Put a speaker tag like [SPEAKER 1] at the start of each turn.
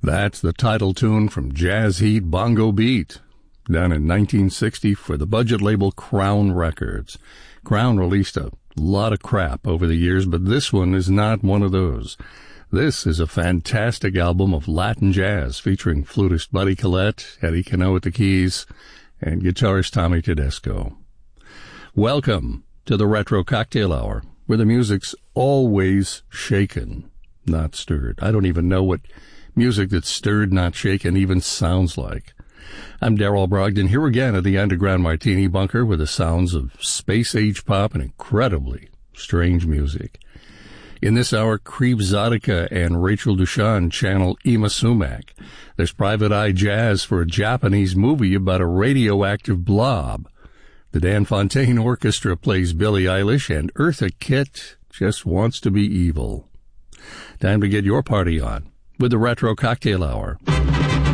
[SPEAKER 1] That's the title tune from Jazz Heat Bongo Beat, done in 1960 for the budget label Crown Records. Crown released a lot of crap over the years, but this one is not one of those. This is a fantastic album of Latin jazz featuring flutist Buddy Collette, Eddie Cano at the keys, and guitarist Tommy Tedesco. Welcome to the Retro Cocktail Hour, where the music's always shaken, not stirred. I don't even know what music that's stirred, not shaken, even sounds like. I'm Darrell Brogdon, here again at the Underground Martini Bunker with the sounds of space-age pop and incredibly strange music. In this hour, Creep Zadika and Rachel Dushan channel Ima Sumac. There's Private Eye Jazz for a Japanese movie about a radioactive blob. The Dan Fontaine Orchestra plays Billie Eilish, and Eartha Kitt just wants to be evil. Time to get your party on with the Retro Cocktail Hour.